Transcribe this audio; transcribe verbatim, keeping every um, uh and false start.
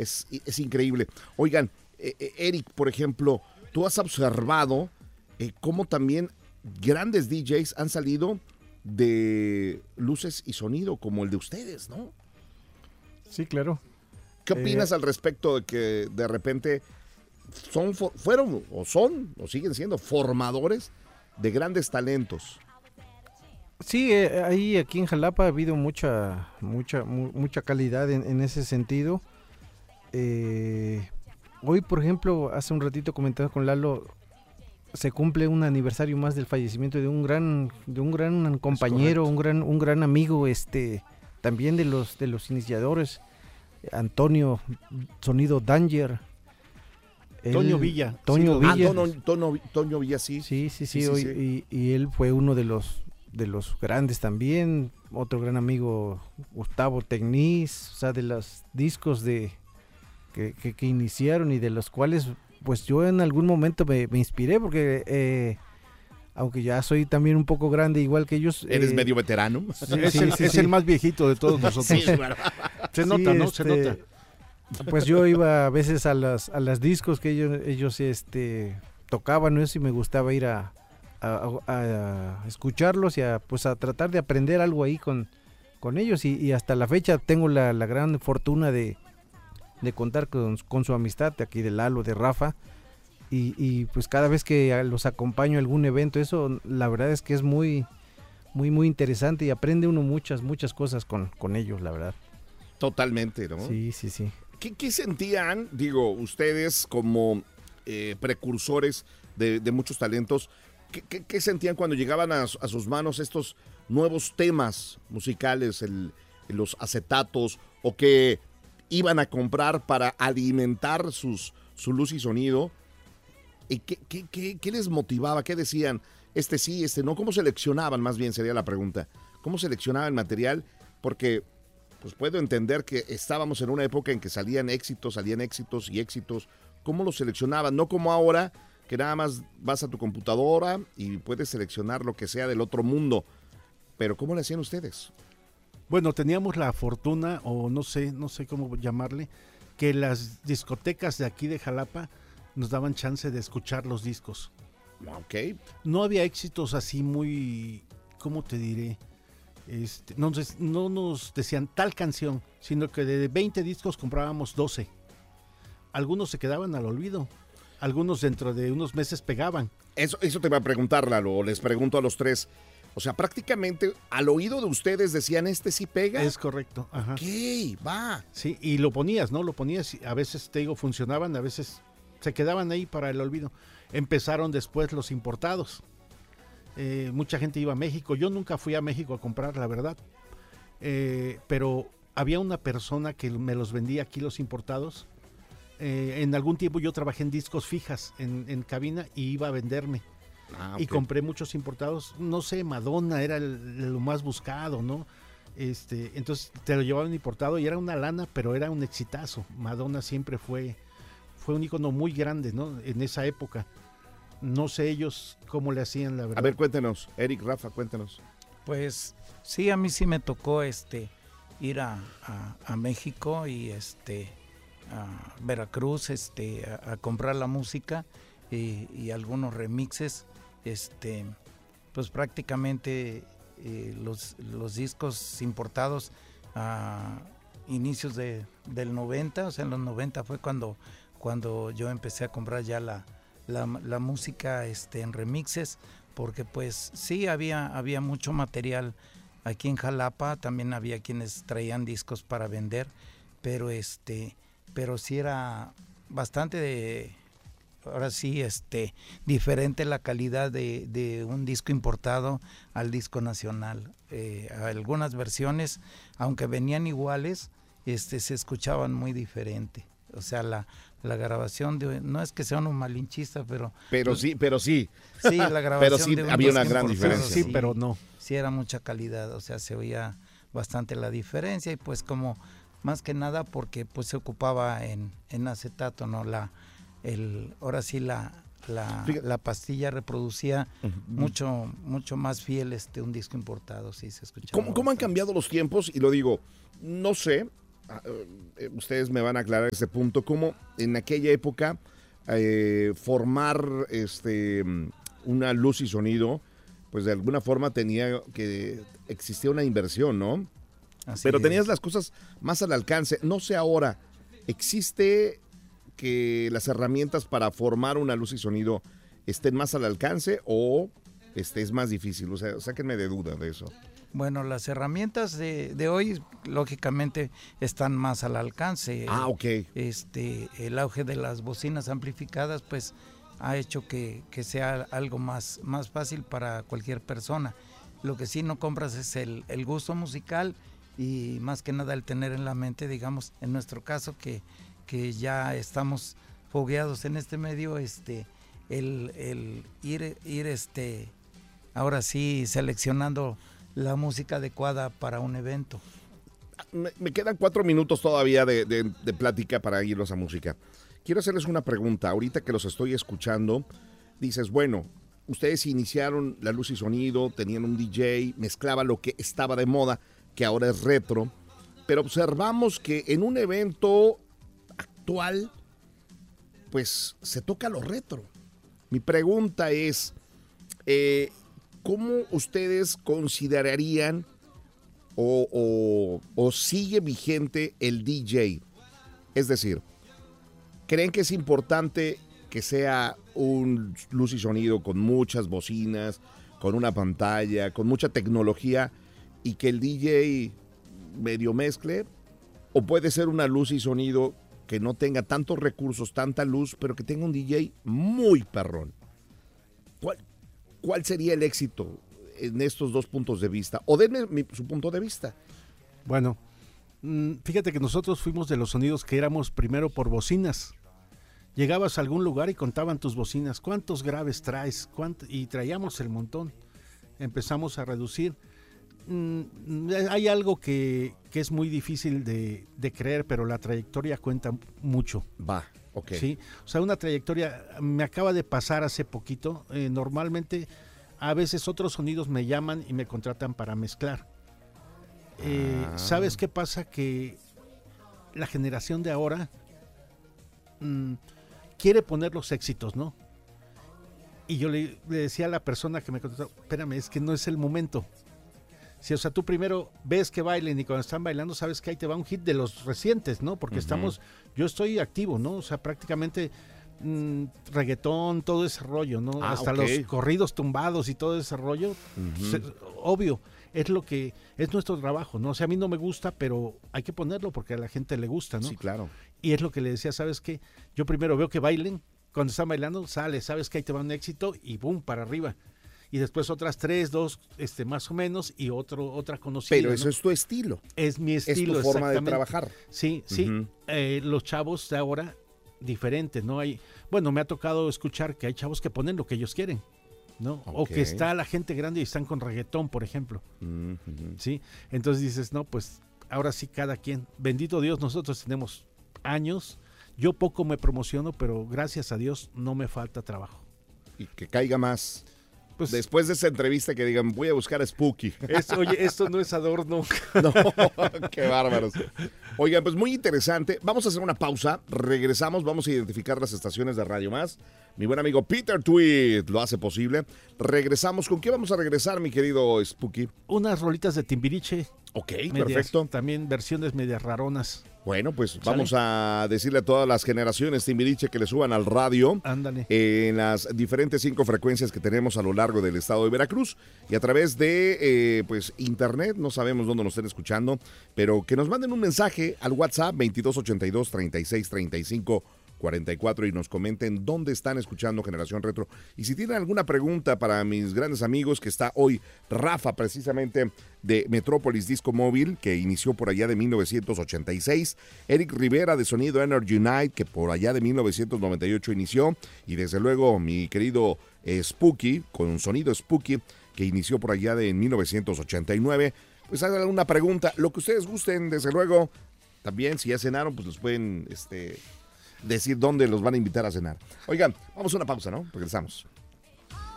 es, es increíble. Oigan, eh, eh, Eric, por ejemplo, tú has observado eh, cómo también grandes D Js han salido de luces y sonido como el de ustedes, ¿no? Sí, claro. ¿Qué opinas eh, al respecto de que de repente son, fueron o son o siguen siendo formadores de grandes talentos? Sí, eh, ahí aquí en Jalapa ha habido mucha mucha mu mucha calidad en, en ese sentido. Eh, hoy, por ejemplo, hace un ratito comentaba con Lalo, se cumple un aniversario más del fallecimiento de un gran de un gran compañero, un gran un gran amigo, este también de los de los iniciadores, Antonio Sonido Danger. Toño Villa. Toño sí, Villa. Ah, Toño, Toño, Toño Villa, sí. Sí, sí, sí, sí, hoy, sí, sí. Y, y él fue uno de los de los grandes también. Otro gran amigo, Gustavo Tecnis, o sea, de los discos de que, que, que iniciaron y de los cuales pues yo en algún momento me, me inspiré porque eh, aunque ya soy también un poco grande igual que ellos. ¿Eres eh, medio veterano? Sí, es, sí, el, sí, es sí. el más viejito de todos nosotros. Sí, bueno. Se nota, sí, ¿no? Este, Se nota. Pues yo iba a veces a las a las discos que ellos ellos este tocaban, ¿no? Y me gustaba ir a, a, a, a escucharlos y a pues a tratar de aprender algo ahí con, con ellos y, y hasta la fecha tengo la, la gran fortuna de, de contar con, con su amistad de aquí de Lalo, de Rafa y, y pues cada vez que los acompaño a algún evento, eso la verdad es que es muy muy muy interesante y aprende uno muchas muchas cosas con, con ellos, la verdad. Totalmente, ¿no? Sí, sí, sí. ¿Qué, qué sentían, digo, ustedes como eh, precursores de, de muchos talentos, ¿qué, qué, qué sentían cuando llegaban a, a sus manos estos nuevos temas musicales, el, los acetatos, o que iban a comprar para alimentar sus, su luz y sonido? ¿Y qué, qué, qué, qué les motivaba? ¿Qué decían? Este sí, este no. ¿Cómo seleccionaban, más bien sería la pregunta? ¿Cómo seleccionaban material? Porque pues puedo entender que estábamos en una época en que salían éxitos, salían éxitos y éxitos. ¿Cómo los seleccionaban? No como ahora, que nada más vas a tu computadora y puedes seleccionar lo que sea del otro mundo. Pero ¿cómo le hacían ustedes? Bueno, teníamos la fortuna, o no sé, no sé cómo llamarle, que las discotecas de aquí de Jalapa nos daban chance de escuchar los discos. Ok. No había éxitos así muy, ¿cómo te diré? Este, no, no nos decían tal canción, sino que de veinte discos comprábamos doce. Algunos se quedaban al olvido, algunos dentro de unos meses pegaban. Eso, eso te iba a preguntar, Lalo, les pregunto a los tres. O sea, prácticamente al oído de ustedes decían, ¿este sí pega? Es correcto. Ajá. Ok, va. Sí, y lo ponías, ¿no? Lo ponías y a veces, te digo, funcionaban, a veces se quedaban ahí para el olvido. Empezaron después los importados. Eh, mucha gente iba a México. Yo nunca fui a México a comprar, la verdad. Eh, pero había una persona que me los vendía aquí, los importados. Eh, en algún tiempo yo trabajé en discos fijas, en, en cabina, y iba a venderme. Ah, okay. Y compré muchos importados. No sé, Madonna era el, lo más buscado, ¿no? Este, entonces te lo llevaban importado y era una lana, pero era un exitazo. Madonna siempre fue, fue un ícono muy grande, ¿no? En esa época. No sé ellos cómo le hacían, la verdad. A ver, cuéntenos, Eric, Rafa, cuéntenos. Pues sí, a mí sí me tocó este ir a, a, a México y este a Veracruz este a, a comprar la música y, y algunos remixes. Este, pues prácticamente eh, los, los discos importados a inicios de, del noventa, o sea, en los noventa fue cuando, cuando yo empecé a comprar ya la La, la música este, en remixes, porque pues sí había, había mucho material aquí en Jalapa, también había quienes traían discos para vender, pero este, pero sí era bastante de, ahora sí, este, diferente la calidad de, de un disco importado al disco nacional. Eh, algunas versiones, aunque venían iguales, este, se escuchaban muy diferente. O sea, la, la grabación de, no es que sea uno malinchista, pero pero pues, sí, pero sí. Sí, la grabación pero sí de un había una gran diferencia. Sí, sí, pero no. Sí era mucha calidad, o sea, se oía bastante la diferencia y pues como más que nada porque pues se ocupaba en, en acetato, ¿no? La el ahora sí la la, la pastilla reproducía uh-huh. mucho mucho más fiel este un disco importado, sí se escuchaba. ¿Cómo, ¿Cómo han cambiado los tiempos? Y lo digo, no sé, eh, ustedes me van a aclarar ese punto, cómo en aquella época eh, formar este, una luz y sonido, pues de alguna forma tenía que existía una inversión, ¿no? Así Pero es. tenías las cosas más al alcance. No sé ahora, ¿existe que las herramientas para formar una luz y sonido estén más al alcance o este, es más difícil? O sea, sáquenme de duda de eso. Bueno, las herramientas de, de hoy, lógicamente, están más al alcance. Ah, ok. Este, el auge de las bocinas amplificadas, pues, ha hecho que, que sea algo más, más fácil para cualquier persona. Lo que sí no compras es el, el gusto musical y más que nada el tener en la mente, digamos, en nuestro caso, que, que ya estamos fogueados en este medio, este, el, el ir, ir, este, ahora sí, seleccionando la música adecuada para un evento. Me, me quedan cuatro minutos todavía de, de, de plática para irnos a música. Quiero hacerles una pregunta. Ahorita que los estoy escuchando, dices, bueno, ustedes iniciaron la luz y sonido, tenían un D J, mezclaba lo que estaba de moda, que ahora es retro, pero observamos que en un evento actual, pues se toca lo retro. Mi pregunta es, eh, ¿cómo ustedes considerarían o, o, o sigue vigente el D J? Es decir, ¿creen que es importante que sea un luz y sonido con muchas bocinas, con una pantalla, con mucha tecnología y que el D J medio mezcle? ¿O puede ser una luz y sonido que no tenga tantos recursos, tanta luz, pero que tenga un D J muy perrón? ¿Cuál, cuál sería el éxito en estos dos puntos de vista? O denme mi, su punto de vista. Bueno, fíjate que nosotros fuimos de los sonidos que éramos primero por bocinas. Llegabas a algún lugar y contaban tus bocinas, cuántos graves traes, ¿Cuánto? Y traíamos el montón. Empezamos a reducir. Mm, hay algo que, que es muy difícil de, de creer, pero la trayectoria cuenta mucho. Va, ok. ¿Sí? O sea, una trayectoria, me acaba de pasar hace poquito, eh, normalmente a veces otros sonidos me llaman y me contratan para mezclar. Eh, Ah. ¿Sabes qué pasa? Que la generación de ahora mmm, quiere poner los éxitos, ¿no? Y yo le, le decía a la persona que me contrató, espérame, es que no es el momento. Si, o sea, tú primero ves que bailen y cuando están bailando sabes que ahí te va un hit de los recientes, ¿no? Porque uh-huh. estamos, yo estoy activo, ¿no? O sea, prácticamente mmm, reggaetón, todo ese rollo, ¿no? Ah, Hasta okay. los corridos tumbados y todo ese rollo, uh-huh. se, obvio, es lo que, es nuestro trabajo, ¿no? O sea, a mí no me gusta, pero hay que ponerlo porque a la gente le gusta, ¿no? Sí, claro. Y es lo que le decía, ¿sabes qué? Yo primero veo que bailen, cuando están bailando, sale, sabes que ahí te va un éxito y boom, para arriba. Y después otras tres, dos, este, más o menos, y otro, otra conocida. Pero eso, ¿no? Es tu estilo. Es mi estilo, es tu forma de trabajar. Sí, sí. Uh-huh. Eh, los chavos de ahora, diferentes, ¿no? Hay, bueno, me ha tocado escuchar que hay chavos que ponen lo que ellos quieren, ¿no? Okay. O que está la gente grande y están con reggaetón, por ejemplo. Uh-huh. ¿Sí? Entonces dices, no, pues, ahora sí cada quien. Bendito Dios, nosotros tenemos años. Yo poco me promociono, pero gracias a Dios no me falta trabajo. Y que caiga más. Pues, después de esa entrevista que digan, voy a buscar a Spooky. Es, oye, esto no es adorno. No, qué bárbaros. Oigan, pues muy interesante. Vamos a hacer una pausa. Regresamos, vamos a identificar las estaciones de Radio Más. Mi buen amigo Peter Tweed lo hace posible. Regresamos. ¿Con qué vamos a regresar, mi querido Spooky? Unas rolitas de Timbiriche. Ok, medias, perfecto. También versiones medias raronas. Bueno, pues ¿Sale? Vamos a decirle a todas las generaciones Timbiriche que le suban al radio. Ándale. En las diferentes cinco frecuencias que tenemos a lo largo del estado de Veracruz y a través de eh, pues internet, no sabemos dónde nos estén escuchando, pero que nos manden un mensaje al WhatsApp veintidós ochenta y dos, treinta y seis, treinta y cinco, cuarenta y cuatro y nos comenten dónde están escuchando Generación Retro. Y si tienen alguna pregunta para mis grandes amigos, que está hoy Rafa, precisamente de Metrópolis Disco Móvil, que inició por allá de mil novecientos ochenta y seis, Eric Rivera de Sonido Energy Night, que por allá de mil novecientos noventa y ocho inició, y desde luego mi querido eh, Spooky, con Sonido Spooky, que inició por allá de mil novecientos ochenta y nueve. Pues hagan alguna pregunta, lo que ustedes gusten, desde luego. También, si ya cenaron, pues los pueden este, decir dónde los van a invitar a cenar. Oigan, vamos a una pausa, ¿no? Regresamos.